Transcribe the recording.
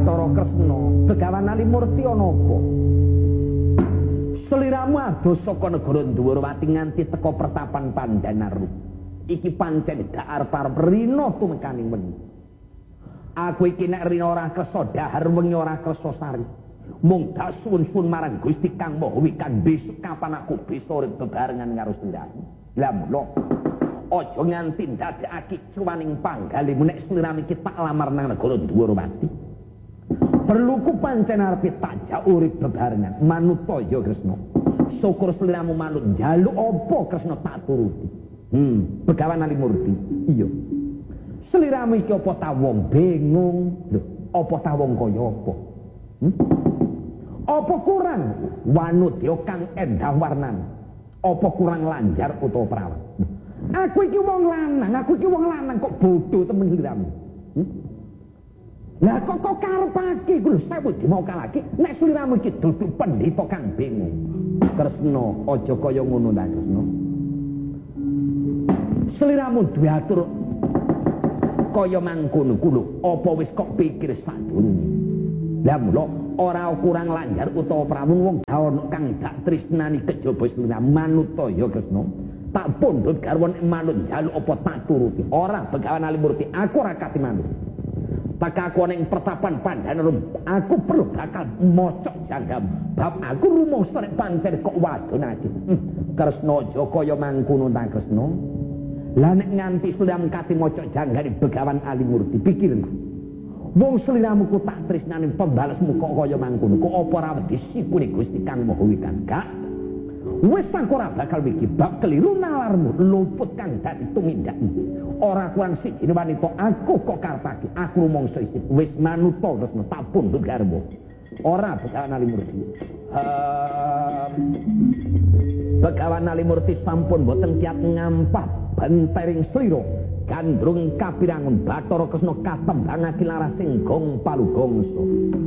Bathara Kresna, Begawan Alimurti ana apa? Sliramu adoh saka negara Ndhuwurwati nganti teka pertapan Pandanaru. Iki pancen dak arep-arep rina tumekaning wengi. Aku iki nek rina ora kersa dahar wengi ora kersa sari. Mung dak suwun-suwun marang Gusti Kang Maha Wikan besok kapan aku bisa urip bebarengan karo sliramu. Lah mula aja nganti ndadekake cuwaning panggalimu nek sliramu iki tak lamar nang negara Ndhuwurwati. Perluku pancen arep tak urip bebarengan manutaya Kresna. Syukur sliramu manut njaluk apa Kresna tak turuti. Begawan Alimurti. Iya. Sliramu iki apa ta wong bingung? Lho, apa ta wong kaya apa? Apa kurang wanudya kang endah warnane? Apa kurang lanjar utawa prawan? Aku iki wong lanang kok bodoh temen sliramu. Lah kok karepake ku lho sewu dimokalake nek sliramu iki dudu pendhita kang bingung. Kresna aja kaya ngono ta Kresna. Sliramu duwe atur kaya mangkono ku lho, apa wis kok pikir sadurunge. Lah mula ora kurang lanjar utawa prawun wong daono kang dak tresnani kejaba sliramu manutaya Kresna. Tak pundhut garwan manut njaluk apa tak turuti. Ora Begawan Alimurti, aku ora kati manut. Tak aku ning pertapan Pandanaru, aku perlu bakal mocok janggam. Bab aku rumangsa nek pancen kok wadonake. Kresna aja kaya mangkono ta Kresna. Lah nek nganti sliramu kati mocok janggane Begawan Alimurti, pikirna. Wong sliramu ku tak tresnani pembalesmu kok kaya mangkono. Kok apa ora wedi sikune Gusti Kang Maha Wikan? Gak. Wis aku ora bakal mikir bab keliru nalarmu luput kang dadi tumindakmu. Ora kuwan siji wanita aku kok karepake. Aku rumangsa isih wis manuta terus tak pundhut garwa. Ora Begawan Alimurti. Begawan Alimurti sampun boten kiat ngampah bentering slira gandrung kapirangun Bathara Kresna katembangake larasing gong palugangsa.